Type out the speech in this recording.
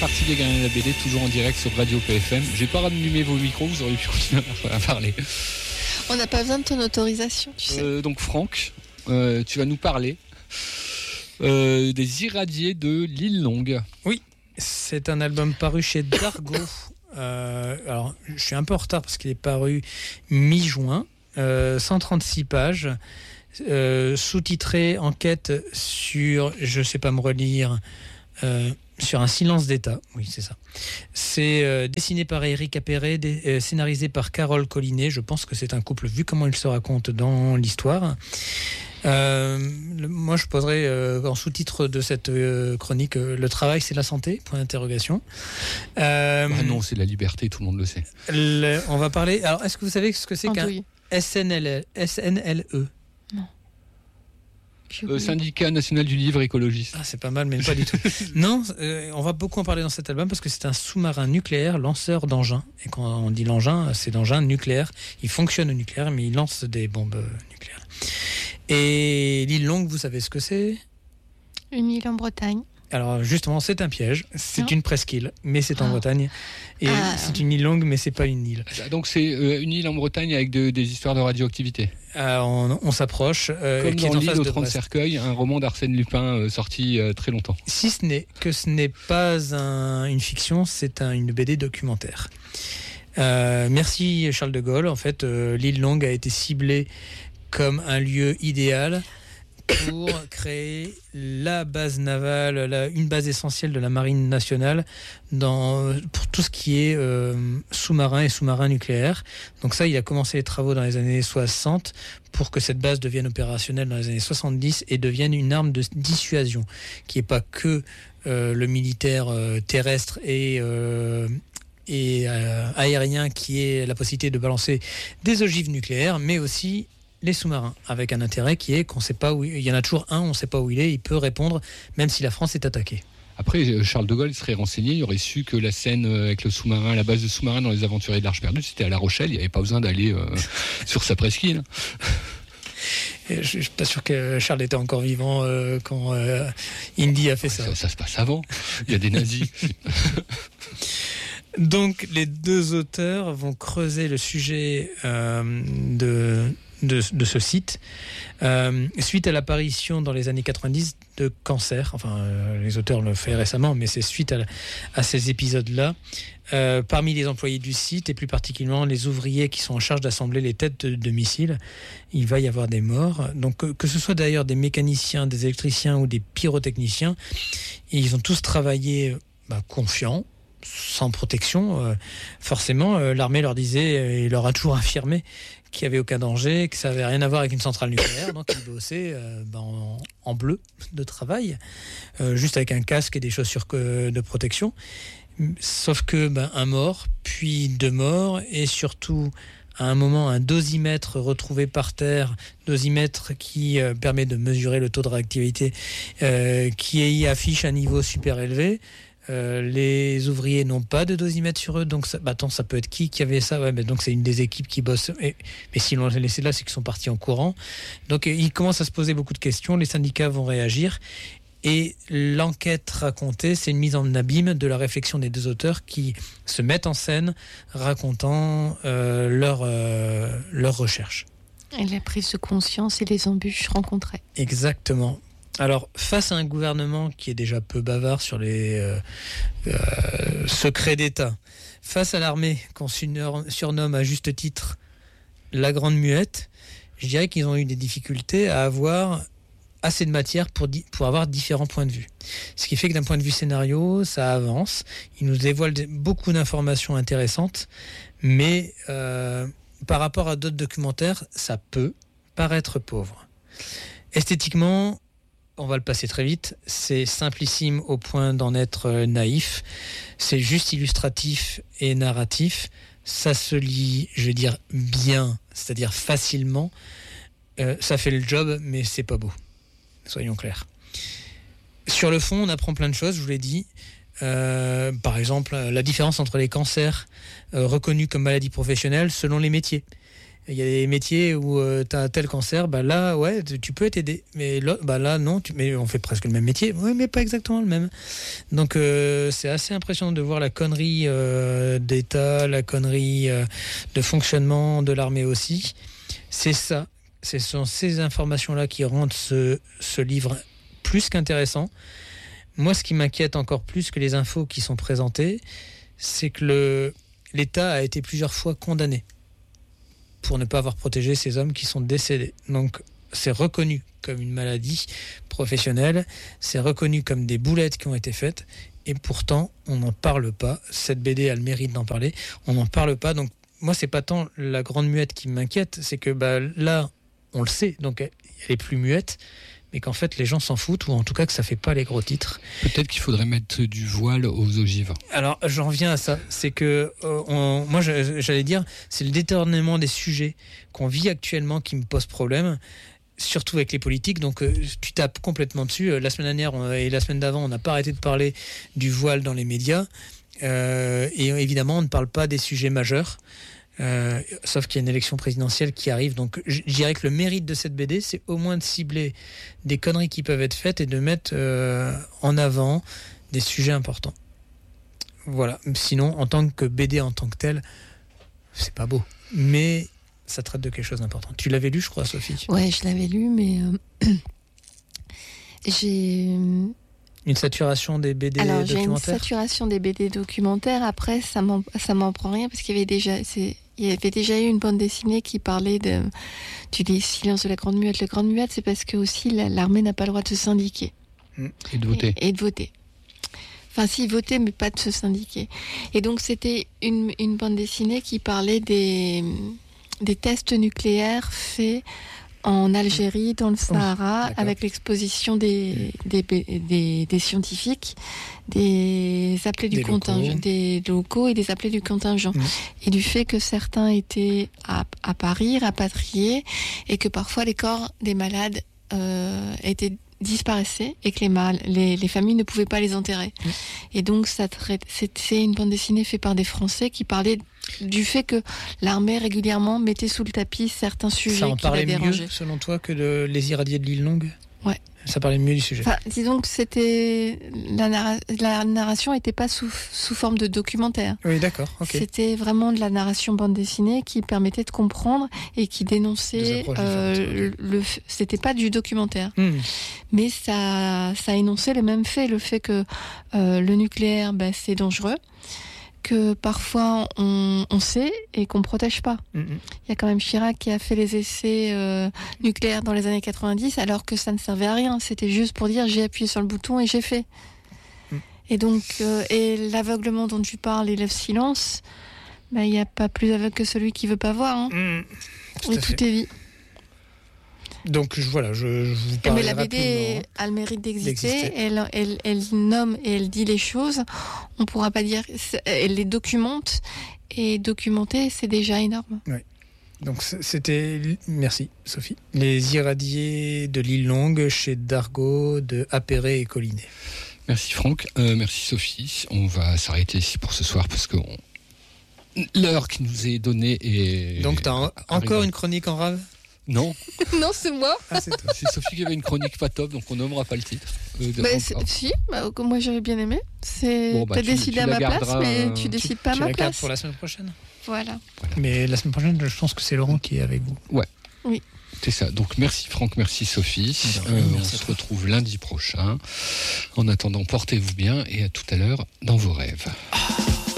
partie des Gardiens de la BD, toujours en direct sur Radio PFM. J'ai pas rallumé vos micros, vous auriez pu continuer à parler. On n'a pas besoin de ton autorisation, tu sais. Donc Franck, tu vas nous parler des Irradiés de l'Île Longue. Oui, c'est un album paru chez Dargaud. Alors, je suis un peu en retard parce qu'il est paru mi-juin. 136 pages, sous-titré Enquête sur, je sais pas me relire, sur un silence d'État. Oui, c'est ça. C'est dessiné par Éric Appéré, scénarisé par Carole Collinet. Je pense que c'est un couple, vu comment il se raconte dans l'histoire. Moi, je poserais en sous-titre de cette chronique le travail, c'est la santé, point d'interrogation. Non, c'est la liberté, tout le monde le sait. On va parler. Alors, est-ce que vous savez ce que c'est qu'un SNLE? Non. Syndicat national du livre écologiste. Ah, c'est pas mal, mais pas du tout. Non, on va beaucoup en parler dans cet album parce que c'est un sous-marin nucléaire lanceur d'engins. Et quand on dit l'engin, c'est d'engins nucléaires. Il fonctionne au nucléaire, mais il lance des bombes nucléaires. Et l'île Longue, vous savez ce que c'est? Une île en Bretagne. Alors justement, c'est un piège. C'est une presqu'île, mais c'est en Bretagne. Et c'est une île longue, mais c'est pas une île. Donc c'est une île en Bretagne avec des histoires de radioactivité. On s'approche. Comme dans l'île aux 30 cercueils, un roman d'Arsène Lupin sorti très longtemps. Si ce n'est que ce n'est pas une fiction, c'est une BD documentaire. Merci Charles de Gaulle. En fait, l'île Longue a été ciblée comme un lieu idéal pour créer la base navale, une base essentielle de la marine nationale pour tout ce qui est sous-marin et sous-marin nucléaire. Donc ça, il a commencé les travaux dans les années 60 pour que cette base devienne opérationnelle dans les années 70 et devienne une arme de dissuasion, qui n'est pas que le militaire terrestre et aérien, qui est la possibilité de balancer des ogives nucléaires, mais aussi les sous-marins, avec un intérêt qui est qu'on sait pas où il y en a toujours un, on ne sait pas où il est, il peut répondre même si la France est attaquée. Après, Charles de Gaulle serait renseigné, il aurait su que la scène avec le sous-marin, la base de sous-marin dans les Aventuriers de l'Arche perdue, c'était à La Rochelle, il n'y avait pas besoin d'aller sur sa presqu'île. Je ne suis pas sûr que Charles était encore vivant quand Indy a fait ça. Ça se passe avant, il y a des nazis. Donc les deux auteurs vont creuser le sujet de ce site suite à l'apparition dans les années 90 de cancer. Enfin, les auteurs l'ont fait récemment, mais c'est suite à ces épisodes-là. Parmi les employés du site, et plus particulièrement les ouvriers qui sont en charge d'assembler les têtes de missiles, il va y avoir des morts. Donc, que ce soit d'ailleurs des mécaniciens, des électriciens ou des pyrotechniciens, ils ont tous travaillé confiants, sans protection. Forcément, l'armée leur disait, et leur a toujours affirmé qu'il n'y avait aucun danger, que ça n'avait rien à voir avec une centrale nucléaire, donc ils bossaient en bleu de travail, juste avec un casque et des chaussures de protection. Sauf que un mort, puis deux morts, et surtout à un moment un dosimètre retrouvé par terre, dosimètre qui permet de mesurer le taux de réactivité, qui affiche un niveau super élevé. Les ouvriers n'ont pas de dosimètre sur eux, donc ça peut être qui avait ça? Ouais, mais donc c'est une des équipes qui bosse. Mais si l'on les laissé là, c'est qu'ils sont partis en courant. Donc il commence à se poser beaucoup de questions. Les syndicats vont réagir. Et l'enquête racontée, c'est une mise en abîme de la réflexion des deux auteurs qui se mettent en scène racontant leur recherche. Et la prise de conscience et les embûches rencontrées. Exactement. Alors, face à un gouvernement qui est déjà peu bavard sur les secrets d'État, face à l'armée qu'on surnomme à juste titre la Grande Muette, je dirais qu'ils ont eu des difficultés à avoir assez de matière pour avoir différents points de vue. Ce qui fait que d'un point de vue scénario, ça avance. Il nous dévoile beaucoup d'informations intéressantes, mais par rapport à d'autres documentaires, ça peut paraître pauvre. Esthétiquement, on va le passer très vite, c'est simplissime au point d'en être naïf, c'est juste illustratif et narratif, ça se lit, je vais dire bien, c'est-à-dire facilement, ça fait le job, mais c'est pas beau, soyons clairs. Sur le fond, on apprend plein de choses, je vous l'ai dit, par exemple, la différence entre les cancers reconnus comme maladies professionnelles selon les métiers. Il y a des métiers où tu as tel cancer, là, ouais, tu peux être aidé. Mais là, non, mais on fait presque le même métier. Oui, mais pas exactement le même. Donc, c'est assez impressionnant de voir la connerie d'État, la connerie de fonctionnement de l'armée aussi. C'est ça. Ce sont ces informations-là qui rendent ce livre plus qu'intéressant. Moi, ce qui m'inquiète encore plus que les infos qui sont présentées, c'est que l'État a été plusieurs fois condamné pour ne pas avoir protégé ces hommes qui sont décédés. Donc, c'est reconnu comme une maladie professionnelle, c'est reconnu comme des boulettes qui ont été faites, et pourtant, on n'en parle pas. Cette BD a le mérite d'en parler. On n'en parle pas. Donc, moi, c'est pas tant la grande muette qui m'inquiète, c'est que là, on le sait, donc elle est plus muette, mais qu'en fait, les gens s'en foutent, ou en tout cas que ça fait pas les gros titres. Peut-être qu'il faudrait mettre du voile aux ogives. Alors, j'en reviens à ça. C'est que, moi, j'allais dire, c'est le détournement des sujets qu'on vit actuellement qui me pose problème, surtout avec les politiques. Donc, tu tapes complètement dessus. La semaine dernière et la semaine d'avant, on n'a pas arrêté de parler du voile dans les médias. Et évidemment, on ne parle pas des sujets majeurs. Sauf qu'il y a une élection présidentielle qui arrive, donc je dirais que le mérite de cette BD, c'est au moins de cibler des conneries qui peuvent être faites et de mettre en avant des sujets importants. Voilà. Sinon, en tant que BD en tant que tel, c'est pas beau, mais ça traite de quelque chose d'important. Tu l'avais lu, je crois, Sophie? Ouais, je l'avais lu, mais j'ai une saturation des BD documentaires. J'ai une saturation des BD documentaires. Après, ça m'en prend rien parce qu'il y avait déjà eu une bande dessinée qui parlait du silence de la Grande Muette. La Grande Muette, c'est parce que aussi l'armée n'a pas le droit de se syndiquer. Et de voter. Et de voter. Enfin, si, voter, mais pas de se syndiquer. Et donc, c'était une bande dessinée qui parlait des tests nucléaires faits en Algérie, dans le Sahara, avec l'exposition des scientifiques, des appelés du contingent, des locaux et des appelés du contingent. Et du fait que certains étaient à Paris, rapatriés, et que parfois les corps des malades disparaissaient et que les familles ne pouvaient pas les enterrer. Et donc c'est une bande dessinée faite par des Français qui parlait du fait que l'armée régulièrement mettait sous le tapis certains sujets qui la dérangeaient. Ça en parlait mieux, selon toi, que les irradiés de l'île Longue ? Ouais. Ça parlait mieux du sujet. Enfin, disons que la narration n'était pas sous forme de documentaire. Oui, d'accord. Okay. C'était vraiment de la narration bande dessinée qui permettait de comprendre et qui dénonçait. C'était pas du documentaire, mais ça énonçait les mêmes faits, le fait que le nucléaire, c'est dangereux, que parfois on sait et qu'on protège pas. Il y a quand même Chirac qui a fait les essais nucléaires dans les années 90 alors que ça ne servait à rien. C'était juste pour dire j'ai appuyé sur le bouton et j'ai fait. Et donc et l'aveuglement dont tu parles et le silence, il n'y a pas plus aveugle que celui qui veut pas voir. Tout est dit. Donc je vous parle. Mais la BD a le mérite d'exister. Elle nomme et elle dit les choses. On pourra pas dire. Elle les documente, et documenter, c'est déjà énorme. Oui. Donc c'était. Merci Sophie. Les irradiés de l'île Longue chez Dargaud de Appéré et Collinet. Merci Franck. Merci Sophie. On va s'arrêter ici pour ce soir parce que l'heure qui nous est donnée est. Donc t'as encore une chronique en rave? Non. Non, c'est moi. C'est Sophie qui avait une chronique pas top, donc on nommera pas le titre. Moi j'avais bien aimé. T'as décidé à ma place, mais tu décides pas à ma place. Tu la gardes pour la semaine prochaine. Voilà. Mais la semaine prochaine, je pense que c'est Laurent qui est avec vous. Ouais. Oui. C'est ça. Donc merci Franck, merci Sophie. On se retrouve lundi prochain. En attendant, portez-vous bien et à tout à l'heure dans vos rêves.